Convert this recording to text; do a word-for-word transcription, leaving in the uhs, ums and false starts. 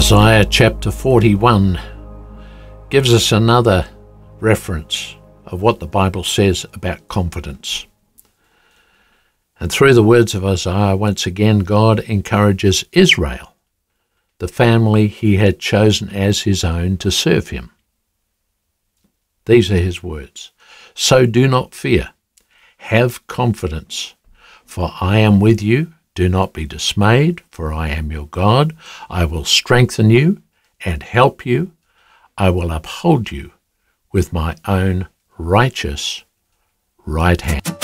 Isaiah chapter forty-one gives us another reference of what the Bible says about confidence. And through the words of Isaiah, once again, God encourages Israel, the family he had chosen as his own, to serve him. These are his words. So do not fear. Have confidence, for I am with you. Do not be dismayed, for I am your God. I will strengthen you and help you. I will uphold you with my own righteous right hand.